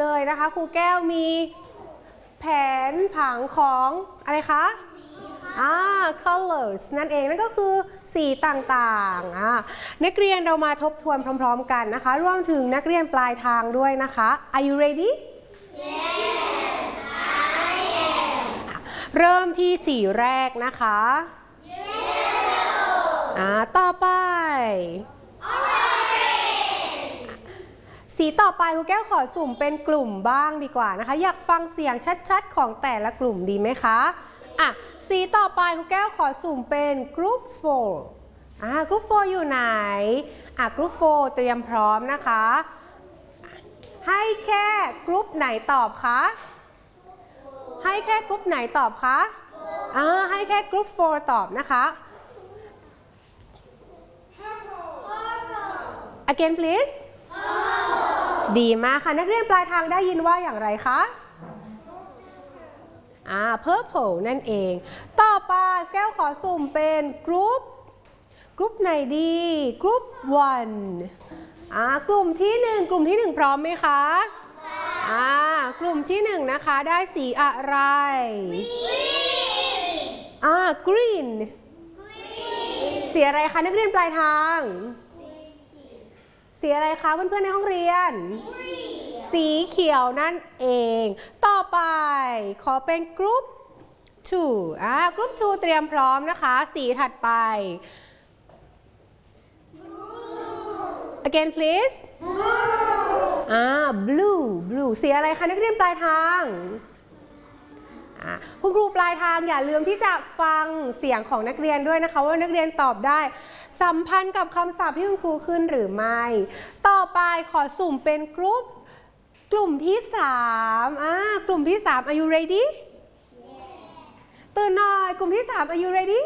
เลยนะคะครูแก้วมีแผนผังของอะไรคะcolors นั่นเองนั่นก็คือสีต่างๆนักเรียนเรามาทบทวนพร้อมๆกันนะคะรวมถึงนักเรียนปลายทางด้วยนะคะ Are you ready? Yes, I am. เริ่มที่สีแรกนะคะ Yellow. ต่อไป Orange. สีต่อไปครูแก้วขอสุ่มเป็นกลุ่มบ้างดีกว่านะคะอยากฟังเสียงชัดๆของแต่ละกลุ่มดีไหมคะสีต่อไปครูแก้วขอสุ่มเป็นกรุ๊ป4กรุ๊ป4อยู่ไหนกรุ๊ป4เตรียมพร้อมนะคะให้แค่กรุ๊ปไหนตอบคะให้แค่กรุ๊ปไหนตอบคะให้แค่กรุ๊ป4ตอบนะคะ Again please ดีมากค่ะนักเรียนปลายทางได้ยินว่าอย่างไรคะpurple นั่นเองต่อไปแก้วขอสุ่มเป็นกรุ๊ปไหนดีกรุ๊ป1กลุ่มที่1พร้อมไหมคะกลุ่มที่1นะคะได้สีอะไรgreen สีอะไรคะนักเรียนปลายทางสีอะไรคะเพื่อนๆในห้องเรียนสีเขียวนั่นเองต่อไปขอเป็นกรุ๊ป2กรุ๊ป2เตรียมพร้อมนะคะสีถัดไป Again please blue สีอะไรคะนักเรียนปลายทางคุณครูปลายทางอย่าลืมที่จะฟังเสียงของนักเรียนด้วยนะคะว่านักเรียนตอบได้สัมพันธ์กับคำศัพท์ที่คุณครูขึ้นหรือไม่ต่อไปขอสุ่มเป็นกลุ่มที่3กลุ่มที่3 Are you ready? Yes. ตื่นหน่อยกลุ่มที่3 Are you ready?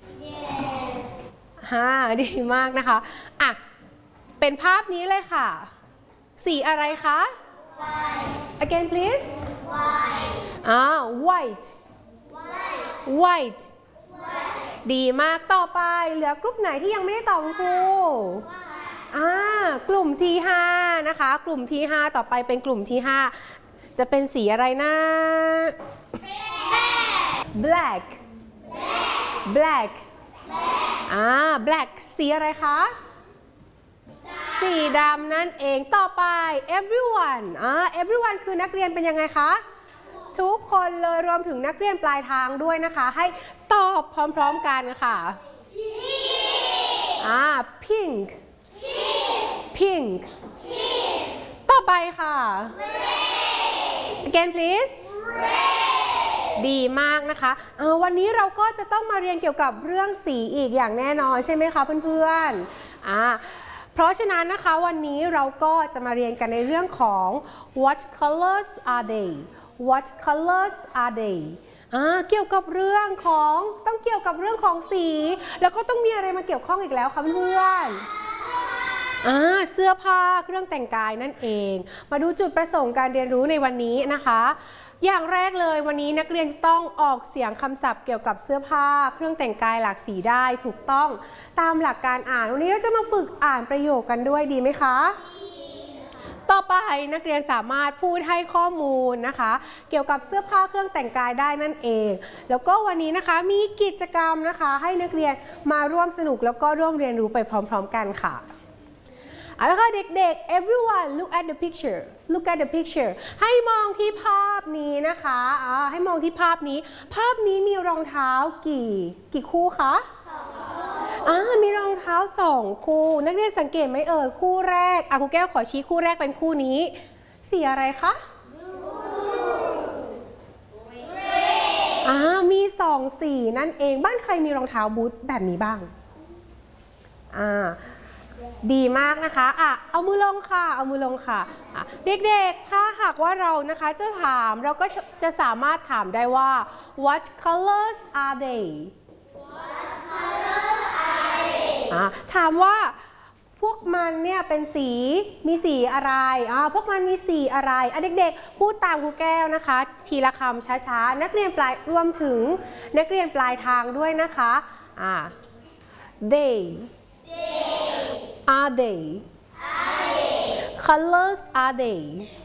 Yes. ดีมากนะคะเป็นภาพนี้เลยค่ะสีอะไรคะ White. Again please. White. White ดีมากต่อไปเหลือกลุ่มไหนที่ยังไม่ได้ตอบคุณครูกลุ่มที่5นะคะกลุ่มที่5ต่อไปเป็นกลุ่มที่5จะเป็นสีอะไรนะ black สีอะไรคะสีดำนั่นเองต่อไป everyone คือนักเรียนเป็นยังไงคะทุกคนเลยรวมถึงนักเรียนปลายทางด้วยนะคะให้ตอบพร้อมๆกันค่ะpink ต่อไปค่ะ Again please ดีมากนะคะวันนี้เราก็จะต้องมาเรียนเกี่ยวกับเรื่องสีอีกอย่างแน่นอนใช่ไหมคะเพื่อนๆเพราะฉะนั้นนะคะวันนี้เราก็จะมาเรียนกันในเรื่องของ What colors are they What colors are they เกี่ยวกับเรื่องของสีแล้วก็ต้องมีอะไรมาเกี่ยวข้องอีกแล้วค่ะเพื่อนเสื้อผ้าเครื่องแต่งกายนั่นเองมาดูจุดประสงค์การเรียนรู้ในวันนี้นะคะอย่างแรกเลยวันนี้นักเรียนจะต้องออกเสียงคำศัพท์เกี่ยวกับเสื้อผ้าเครื่องแต่งกายหลากสีได้ถูกต้องตามหลักการอ่านวันนี้เราจะมาฝึกอ่านประโยคกันด้วยดีไหมคะต่อไปนักเรียนสามารถพูดให้ข้อมูลนะคะเกี่ยวกับเสื้อผ้าเครื่องแต่งกายได้นั่นเองแล้วก็วันนี้นะคะมีกิจกรรมนะคะให้นักเรียนมาร่วมสนุกแล้วก็ร่วมเรียนรู้ไปพร้อมๆกันค่ะเอาละค่ะเด็กๆ everyone look at the picture ให้มองที่ภาพนี้นะคะให้มองที่ภาพนี้มีรองเท้ากี่คู่คะมีรองเท้า2คู่นักเรียนสังเกตไหมคู่แรกครูแก้วขอชี้คู่แรกเป็นคู่นี้สีอะไรคะมี2สีนั่นเองบ้านใครมีรองเท้าบูทแบบนี้บ้างดีมากนะคะเอามือลงค่ะเด็กๆถ้าหากว่าเรานะคะจะถามเราก็จะสามารถถามได้ว่า What colors are they ถามว่าพวกมันเนี่ยเป็นมีสีอะไรพวกมันมีสีอะไรเด็กๆพูดตามครูแก้วนะคะทีละคำช้าๆนักเรียนปลายรวมถึงนักเรียนปลายทางด้วยนะคะthey are they colors are they